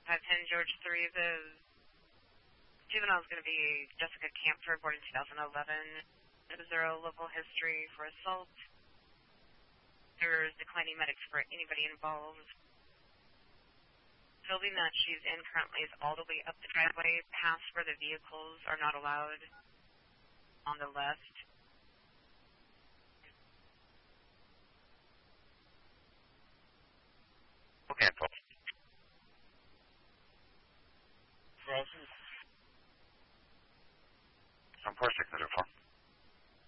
510 George 3, the juvenile is going to be Jessica Camphor, born in 2011. There a local history for assault. There's declining medics for anybody involved. Building that she's in currently is all the way up the driveway, past where the vehicles are not allowed on the left. Okay, Paul. Frozen. I'm 4604.